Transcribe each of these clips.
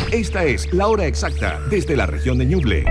Esta es la hora exacta desde la región de Ñuble.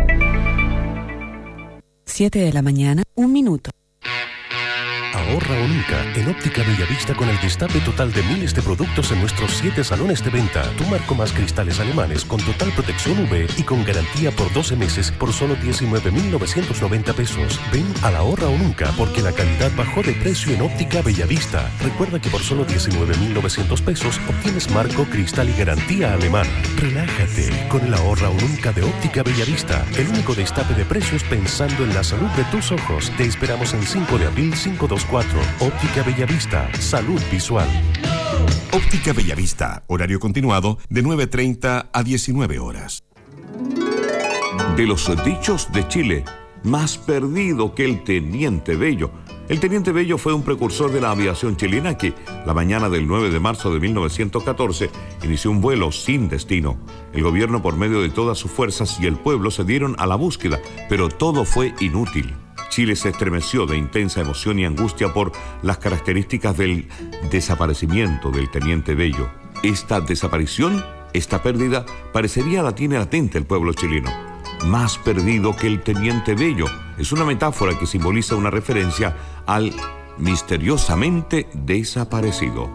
7 de la mañana, 1 minuto. Ahorra o nunca en Óptica Bellavista con el destape total de miles de productos en nuestros 7 salones de venta. Tu marco más cristales alemanes con total protección UV y con garantía por 12 meses por solo 19.990 pesos. Ven al Ahorra o nunca porque la calidad bajó de precio en Óptica Bellavista. Recuerda que por solo 19.900 pesos obtienes marco, cristal y garantía alemana. Relájate con el Ahorra o nunca de Óptica Bellavista. El único destape de precios pensando en la salud de tus ojos. Te esperamos en 5 de abril 524. Óptica Bellavista, salud visual. Óptica Bellavista, horario continuado de 9:30 a 19 horas. De los dichos de Chile, más perdido que el Teniente Bello. El Teniente Bello fue un precursor de la aviación chilena que, la mañana del 9 de marzo de 1914, inició un vuelo sin destino. El gobierno, por medio de todas sus fuerzas, y el pueblo se dieron a la búsqueda, pero todo fue inútil. Chile se estremeció de intensa emoción y angustia por las características del desaparecimiento del Teniente Bello. Esta desaparición, esta pérdida, parecería la tiene latente el pueblo chileno. Más perdido que el Teniente Bello es una metáfora que simboliza una referencia al misteriosamente desaparecido.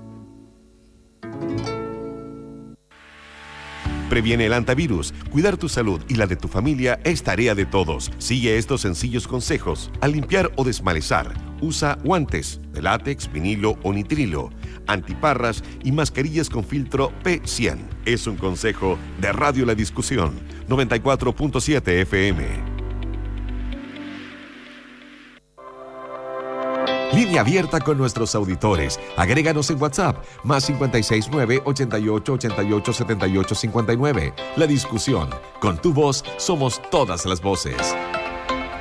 Previene el antivirus. Cuidar tu salud y la de tu familia es tarea de todos. Sigue estos sencillos consejos. Al limpiar o desmalezar, usa guantes de látex, vinilo o nitrilo, antiparras y mascarillas con filtro P100. Es un consejo de Radio La Discusión, 94.7 FM. Línea abierta con nuestros auditores. Agréganos en WhatsApp, más 569-8888-78-78-59. La Discusión. Con tu voz somos todas las voces.